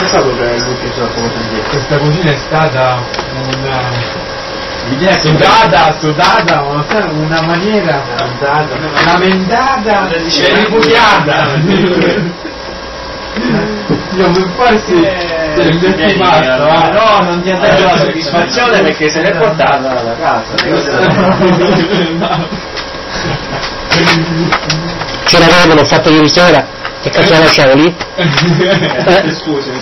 è stato che l'ultimo sulla fotografia? Questa cucina è stata sudata, una maniera, una mendata ripudiata. Io mi passi no, non ti ha dato la soddisfazione perché se l'è portata alla casa. C'era quello che l'ho fatto ieri sera, che cazzo la lasciavo lì? Scusi.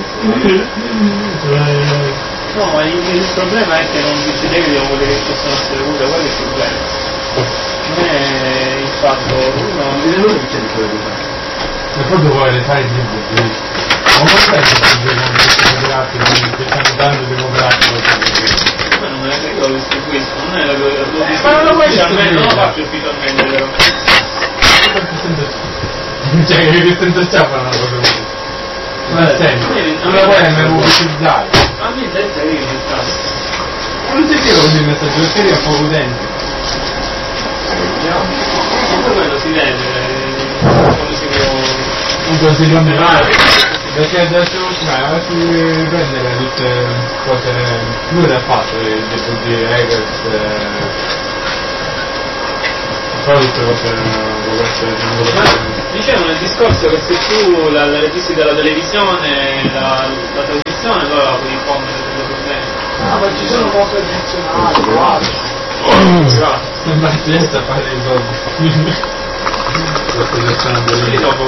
No, ma il problema è che non si devono volere che possono essere cure, quello è il problema. Non è il fatto, non vi devo dire che c'è di quello. E poi dopo le sai di ma non penso che stanno dando democratico. Ma non me la credo che sia questo, non è la cosa. Ma non lo faccio ufficialmente, non lo faccio ufficialmente però. Cioè che senza sciappa una cosa così. Non ha senso. Non la vuoi nemmeno pubblicizzare. Ma a me senza che io mi stanno. Non si tira così il messaggio, perché io ho poco utente. Comunque quello si vede. Come si può un consiglio male perché adesso si prendere tutte cose lui le ha fatto di Eggers fa tutte cose dicevano nel discorso che se tu la registi dalla televisione la trasmissione allora puoi diffondere tutte le problemi. Ma ci sono cose addizionali sembra che riesca a fare i soldi dopo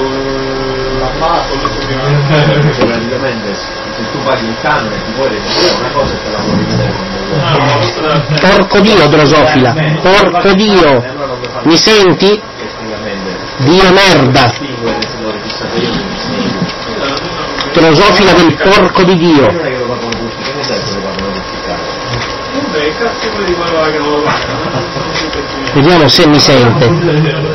praticamente se tu paghi il canone ti vuoi registrare una cosa e te la vuoi vedere porco Dio Drosofila, porco Dio, mi senti? Dio merda, Drosofila del porco di Dio. Vediamo se mi sente.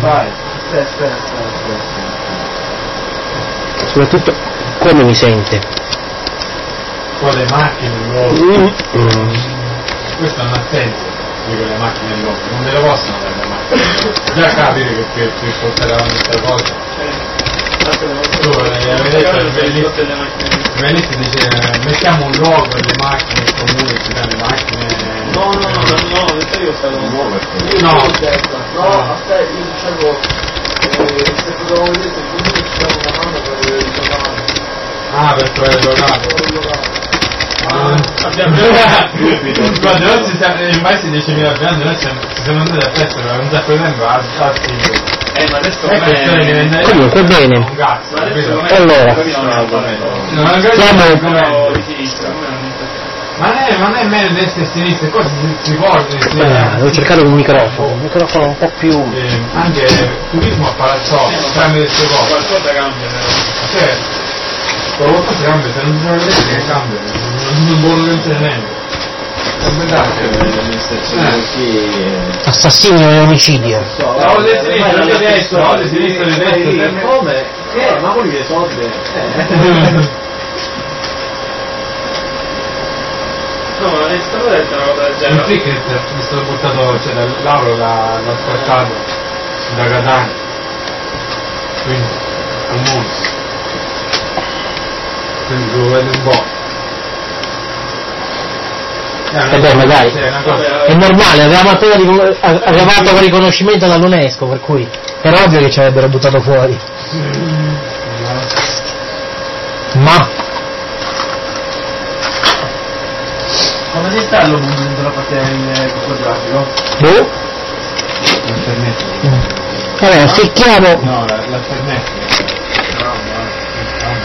Soprattutto come mi sente. Con le macchine nuove. Questo non ha senso di quelle macchine nuove, non me lo possono dare le macchine. Già capire che porteranno questa cosa. Tu Velletti dice mettiamo un logo alle macchine comuni, ci danno le macchine. No, adesso io stavo nuovo. No, aspetta, io dicevo se potevamo vedere se il comune ci dava una mano per il locale. Ah, per trovare il locale. Guarda, non si sa, ormai si 10.000 abitanti, noi ci siamo andati a festa per un sacco di tempo a ma adesso comunque bene. Allora ma non è meno destra e sinistra, qua si può devo cercare un microfono un po' più anche turismo a Palazzolo tramite queste cose qualcosa cambia qualcosa cambia, se non si vuole vedere che cambia non buono che niente. Assassinio e omicidio. No, di destra, come? Ma vuoi che soldi? No, ma è stato detto una cosa del genere. Il ticket mi sono portato, cioè Lauro l'ha scartato da Catania. Quindi al Mons. Quindi lo vedo un po'. Vabbè, magari è normale, avevamo appena riconoscimento dall'UNESCO, per cui era ovvio che ci avrebbero buttato fuori. Ma come si sta lo della parte fotografico? Vabbè, aspettiamo. No, la permette.